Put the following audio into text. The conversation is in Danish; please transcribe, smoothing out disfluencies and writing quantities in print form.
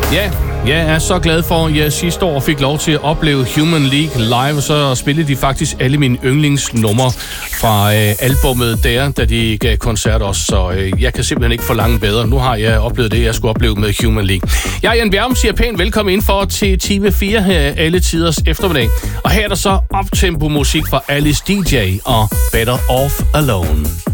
Ja, jeg er så glad for, at jeg sidste år fik lov til at opleve Human League live, og så spillede de faktisk alle mine yndlingsnumre fra albummet der, da de gav koncert også, så jeg kan simpelthen ikke forlange bedre. Nu har jeg oplevet det, jeg skulle opleve med Human League. Jeg er Jan Bjerrum, siger pænt velkommen indenfor til time 4 her alle tiders eftermiddag. Og her er der så optempo musik fra Alice DJ og Better Off Alone.